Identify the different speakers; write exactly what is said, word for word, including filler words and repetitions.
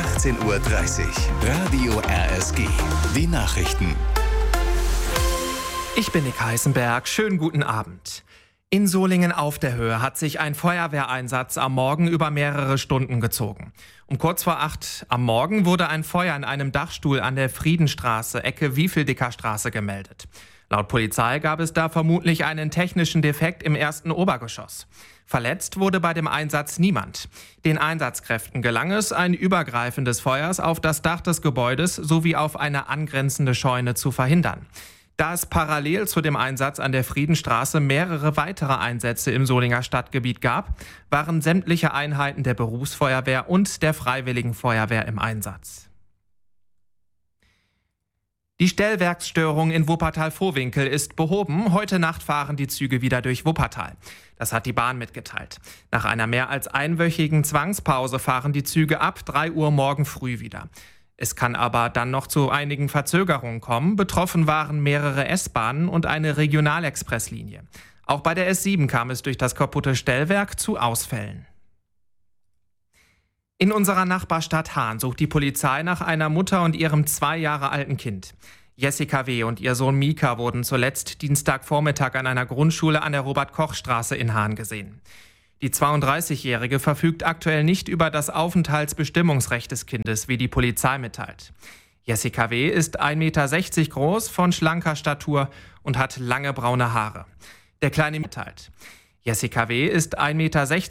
Speaker 1: achtzehn Uhr dreißig. Radio R S G. Die Nachrichten.
Speaker 2: Ich bin Nick Heißenberg. Schönen guten Abend. In Solingen auf der Höhe hat sich ein Feuerwehreinsatz am Morgen über mehrere Stunden gezogen. Um kurz vor acht am Morgen wurde ein Feuer in einem Dachstuhl an der Friedenstraße, Ecke Wiefeldicker Straße, gemeldet. Laut Polizei gab es da vermutlich einen technischen Defekt im ersten Obergeschoss. Verletzt wurde bei dem Einsatz niemand. Den Einsatzkräften gelang es, ein Übergreifen des Feuers auf das Dach des Gebäudes sowie auf eine angrenzende Scheune zu verhindern. Da es parallel zu dem Einsatz an der Friedenstraße mehrere weitere Einsätze im Solinger Stadtgebiet gab, waren sämtliche Einheiten der Berufsfeuerwehr und der Freiwilligen Feuerwehr im Einsatz. Die Stellwerksstörung in Wuppertal-Vohwinkel ist behoben. Heute Nacht fahren die Züge wieder durch Wuppertal. Das hat die Bahn mitgeteilt. Nach einer mehr als einwöchigen Zwangspause fahren die Züge ab drei Uhr morgen früh wieder. Es kann aber dann noch zu einigen Verzögerungen kommen. Betroffen waren mehrere S-Bahnen und eine Regionalexpresslinie. Auch bei der S sieben kam es durch das kaputte Stellwerk zu Ausfällen. In unserer Nachbarstadt Hahn sucht die Polizei nach einer Mutter und ihrem zwei Jahre alten Kind. Jessica W. und ihr Sohn Mika wurden zuletzt Dienstagvormittag an einer Grundschule an der Robert-Koch-Straße in Hahn gesehen. Die zweiunddreißigjährige verfügt aktuell nicht über das Aufenthaltsbestimmungsrecht des Kindes, wie die Polizei mitteilt. Jessica W. ist ein Meter sechzig groß, von schlanker Statur und hat lange braune Haare. Der Kleine mitteilt. Jessica W. ist ein Meter sechzig